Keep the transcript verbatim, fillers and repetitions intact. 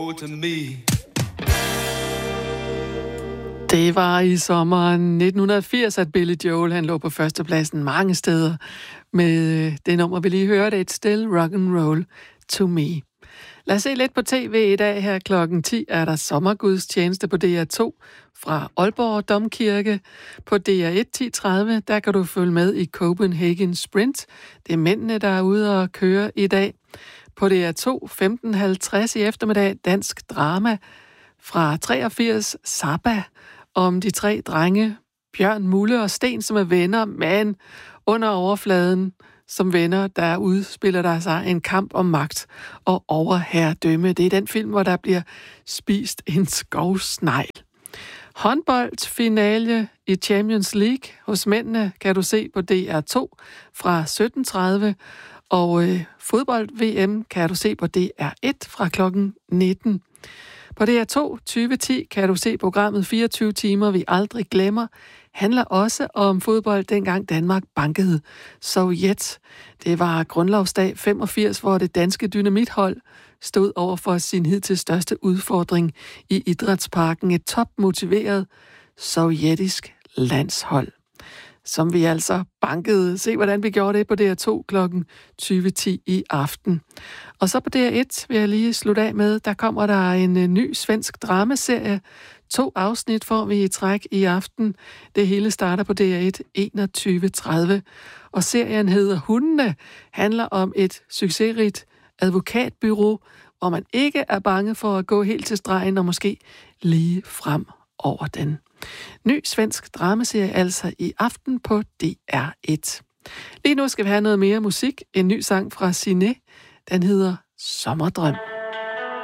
Det var i sommeren nitten firs, at Billy Joel han lå på førstepladsen mange steder med det nummer, vi lige hørte, It's Still Rock and Roll to Me. Lad os se lidt på tv i dag. Her klokken ti er der sommergudstjeneste på D R to fra Aalborg Domkirke. På D R et ti tredive, der kan du følge med i Copenhagen Sprint. Det er mændene, der er ude og køre i dag. På D R to femten halvtreds i eftermiddag dansk drama fra treogfirs, Zappa, om de tre drenge, Bjørn, Mulle og Sten, som er venner, men under overfladen som venner, der udspiller der sig en kamp om magt og overherredømme. Det er den film, hvor der bliver spist en skovsnegl. Håndboldfinale i Champions League hos mændene kan du se på D R to fra sytten tredive, og øh, fodbold-V M kan du se på D R et fra klokken nitten. På D R to tyve ti kan du se programmet fireogtyve timer, vi aldrig glemmer. Handler også om fodbold, dengang Danmark bankede Sovjet. Det var grundlovsdag femogfirs, hvor det danske dynamithold stod over for sin hidtil største udfordring i idrætsparken. Et topmotiveret sovjetisk landshold, som vi altså bankede. Se, hvordan vi gjorde det på D R to klokken tyve ti i aften. Og så på D R et vil jeg lige slutte af med, der kommer der en ny svensk dramaserie. To afsnit får vi i træk i aften. Det hele starter på D R et enogtyve tredive. Og serien hedder Hundene, handler om et succesrigt advokatbyrå, hvor man ikke er bange for at gå helt til stregen og måske lige frem over den. Ny svensk dramaserie altså i aften på D R et. Lige nu skal vi have noget mere musik. En ny sang fra Siné. Den hedder Sommerdrøm.